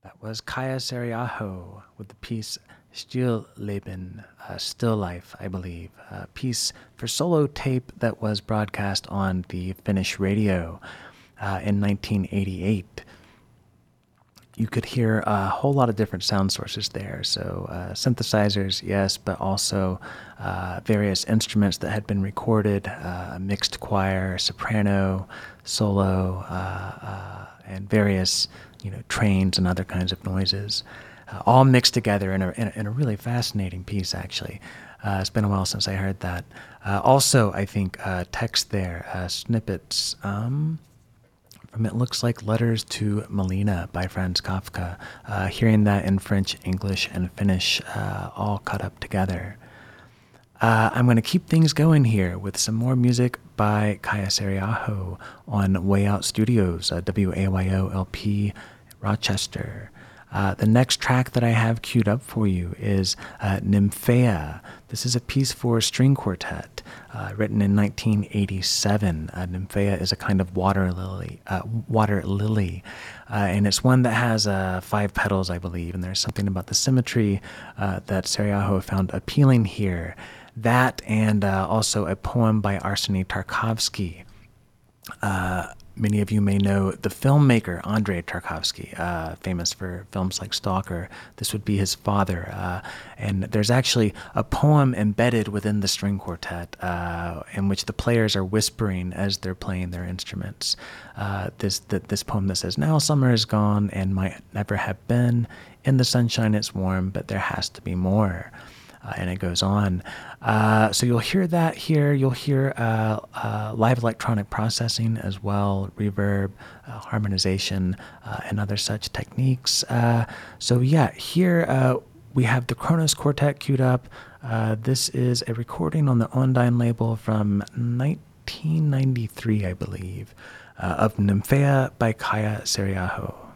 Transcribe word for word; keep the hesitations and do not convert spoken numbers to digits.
That was Kaya Seriaho with the piece Stillleben, uh, Still Life, I believe, a piece for solo tape that was broadcast on the Finnish radio uh, in nineteen eighty-eight. You could hear a whole lot of different sound sources there. So uh, synthesizers, yes, but also uh, various instruments that had been recorded, uh, mixed choir, soprano, solo, uh, uh, and various, you know, trains and other kinds of noises, uh, all mixed together in a, in a, in a really fascinating piece, actually. Uh, it's been a while since I heard that. Uh, also, I think uh, text there, uh, snippets. Um, From It Looks Like Letters to Melina by Franz Kafka. Uh, hearing that in French, English, and Finnish uh, all cut up together. Uh, I'm going to keep things going here with some more music by Kaya Seriaho on Way Out Studios, uh, W A Y O L P, Rochester. Uh, the next track that I have queued up for you is uh, Nymphaea. This is a piece for string quartet, uh, written in nineteen eighty-seven. Uh, Nymphaea is a kind of water lily, uh, water lily, uh, and it's one that has uh, five petals, I believe. And there's something about the symmetry uh, that Seriaho found appealing here. That and uh, also a poem by Arseny Tarkovsky. Uh, many of you may know the filmmaker Andrei Tarkovsky, uh, famous for films like Stalker. This would be his father. Uh, and there's actually a poem embedded within the string quartet uh, in which the players are whispering as they're playing their instruments. Uh, this the, this poem that says, "Now summer is gone and might never have been. In the sunshine it's warm, but there has to be more." Uh, and it goes on. Uh, so you'll hear that here. You'll hear uh, uh, live electronic processing as well, reverb, uh, harmonization, uh, and other such techniques. Uh, so yeah, here uh, we have the Kronos Quartet queued up. Uh, this is a recording on the Ondine label from nineteen ninety-three, I believe, uh, of Nymphaea by Kaya Seriaho.